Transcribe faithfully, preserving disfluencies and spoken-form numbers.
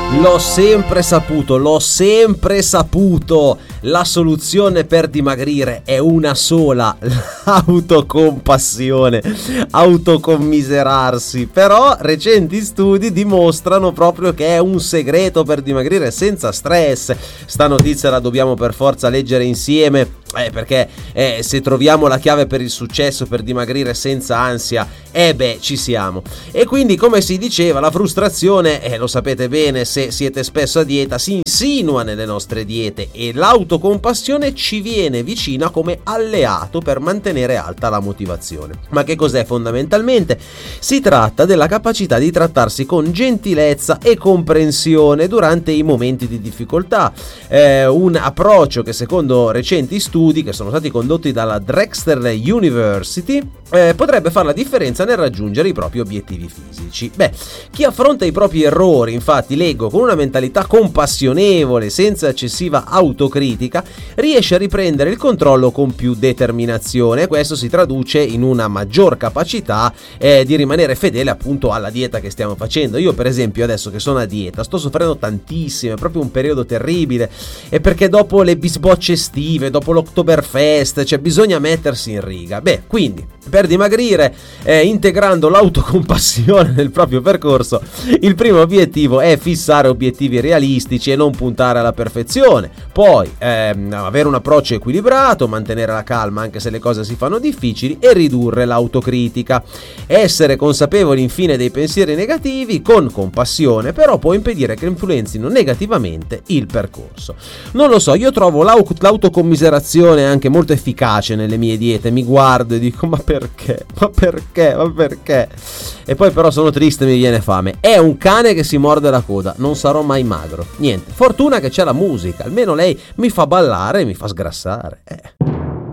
L'ho sempre saputo, l'ho sempre saputo. La soluzione per dimagrire è una sola: l'autocompassione, autocommiserarsi. Però recenti studi dimostrano proprio che è un segreto per dimagrire senza stress. Sta notizia la dobbiamo per forza leggere insieme. Eh, perché eh, se troviamo la chiave per il successo, per dimagrire senza ansia, eh beh, ci siamo. E quindi, come si diceva, la frustrazione, eh, lo sapete bene se siete spesso a dieta, si insinua nelle nostre diete, e l'autocompassione ci viene vicina come alleato per mantenere alta la motivazione. Ma che cos'è fondamentalmente? Si tratta della capacità di trattarsi con gentilezza e comprensione durante i momenti di difficoltà, eh, un approccio che secondo recenti studi che sono stati condotti dalla Drexel University eh, potrebbe fare la differenza nel raggiungere i propri obiettivi fisici. Beh, chi affronta i propri errori, infatti, leggo, con una mentalità compassionevole, senza eccessiva autocritica, riesce a riprendere il controllo con più determinazione. Questo si traduce in una maggior capacità eh, di rimanere fedele appunto alla dieta che stiamo facendo. Io per esempio adesso che sono a dieta sto soffrendo tantissimo, è proprio un periodo terribile, e perché dopo le bisbocce estive, dopo l'Oktoberfest, cioè bisogna mettersi in riga. Beh, quindi per dimagrire, eh, integrando l'autocompassione nel proprio percorso, il primo obiettivo è fissare obiettivi realistici e non puntare alla perfezione. Poi ehm, avere un approccio equilibrato, mantenere la calma anche se le cose si fanno difficili, e ridurre l'autocritica. Essere consapevoli infine dei pensieri negativi con compassione però può impedire che influenzino negativamente il percorso. Non lo so, io trovo l'aut- l'autocommiserazione anche molto efficace nelle mie diete. Mi guardo e dico: ma perché? Ma perché? Ma perché? E poi però sono triste, mi viene fame. È un cane che si morde la coda, non sarò mai magro. Niente, fortuna che c'è la musica, almeno lei mi fa ballare e mi fa sgrassare. Eh.